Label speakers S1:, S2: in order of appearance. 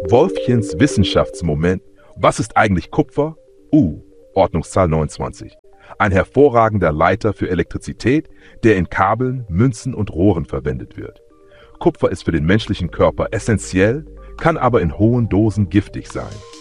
S1: Wolfchens Wissenschaftsmoment. Was ist eigentlich Kupfer? Ordnungszahl 29. Ein hervorragender Leiter für Elektrizität, der in Kabeln, Münzen und Rohren verwendet wird. Kupfer ist für den menschlichen Körper essentiell, kann aber in hohen Dosen giftig sein.